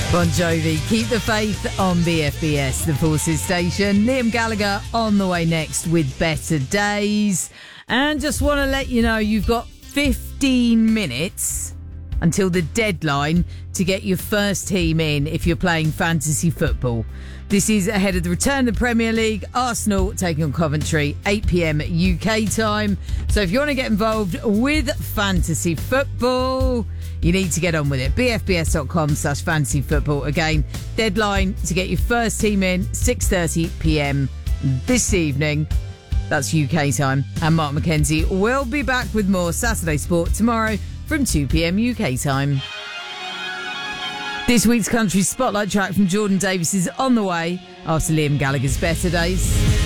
Bon Jovi, Keep the Faith on BFBS, the Forces station. Liam Gallagher on the way next with Better Days. And just want to let you know you've got 15 minutes until the deadline to get your first team in if you're playing fantasy football. This is ahead of the return of the Premier League. Arsenal taking on Coventry, 8 p.m. UK time. So if you want to get involved with fantasy football, you need to get on with it. bfbs.com/fantasy football. Again, deadline to get your first team in, 6:30 p.m. this evening. That's UK time. And Mark McKenzie will be back with more Saturday Sport tomorrow from 2 p.m. UK time. This week's country spotlight track from Jordan Davis is on the way after Liam Gallagher's Better Days.